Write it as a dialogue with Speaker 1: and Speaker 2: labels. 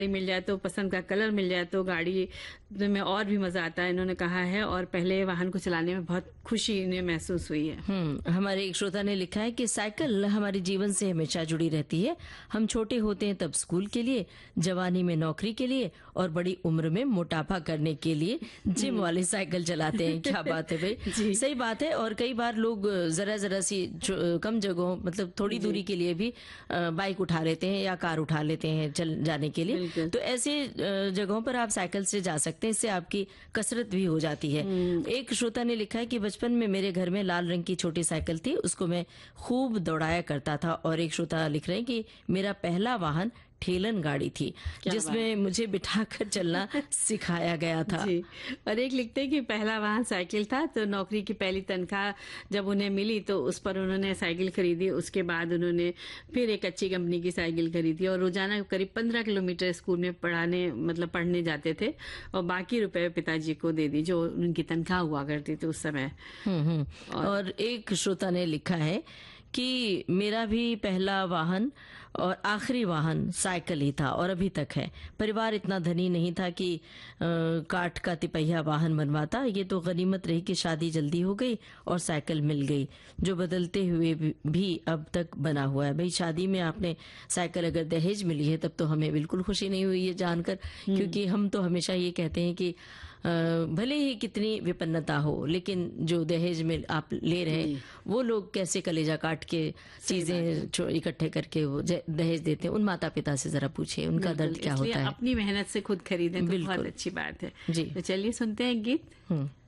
Speaker 1: मिल जाए तो पसंद का कलर मिल जाए तो गाड़ी में और भी मजा आता है, इन्होंने कहा है। और पहले वाहन को चलाने में बहुत खुशी इन्हें महसूस हुई है।
Speaker 2: हमारे एक श्रोता ने लिखा है कि साइकिल हमारे जीवन से हमेशा जुड़ी रहती है। हम छोटे होते हैं तब स्कूल के लिए, जवानी में नौकरी के लिए और बड़ी उम्र में मोटापा करने के लिए जिम वाली साइकिल चलाते हैं। क्या बात है भाई, सही बात है। और कई बार लोग जरा सी कम जगहों, मतलब थोड़ी दूरी के लिए भी बाइक उठा लेते हैं या कार उठा लेते हैं चल जाने के लिए। तो ऐसे जगहों पर आप साइकिल से जा सकते हैं, इससे आपकी कसरत भी हो जाती है। एक श्रोता ने लिखा है कि बचपन में मेरे घर में लाल रंग की छोटी साइकिल थी, उसको मैं खूब दौड़ाया करता था। और एक श्रोता लिख रहे हैं कि मेरा पहला वाहन ठेलन गाड़ी थी जिसमें मुझे बिठाकर चलना सिखाया गया था।
Speaker 1: जी। और एक लिखते हैं कि पहला वाहन साइकिल था, तो नौकरी की पहली तनख्वाह जब उन्हें मिली तो उस पर उन्होंने साइकिल खरीदी। उसके बाद उन्होंने फिर एक अच्छी कंपनी की साइकिल खरीदी और रोजाना करीब 15 किलोमीटर स्कूल में पढ़ने जाते थे और बाकी रुपए पिताजी को दे दी जो उनकी तनख्वाह हुआ करती थी उस समय।
Speaker 2: और एक श्रोता ने लिखा है कि मेरा भी पहला वाहन और आखिरी वाहन साइकिल ही था और अभी तक है। परिवार इतना धनी नहीं था कि काठ का तिपहिया वाहन बनवाता। ये तो गनीमत रही कि शादी जल्दी हो गई और साइकिल मिल गई, जो बदलते हुए भी अब तक बना हुआ है। भाई, शादी में आपने साइकिल अगर दहेज मिली है तब तो हमें बिल्कुल खुशी नहीं हुई ये जानकर, क्योंकि हम तो हमेशा ये कहते हैं कि भले ही कितनी विपन्नता हो, लेकिन जो दहेज में आप ले रहे हैं वो लोग कैसे कलेजा काट के चीजें इकट्ठे करके वो दहेज देते हैं। उन माता पिता से जरा पूछिए उनका दर्द क्या होता है।
Speaker 1: अपनी मेहनत से खुद खरीदें तो बहुत अच्छी बात है।
Speaker 2: जी,
Speaker 1: तो चलिए सुनते हैं गीत।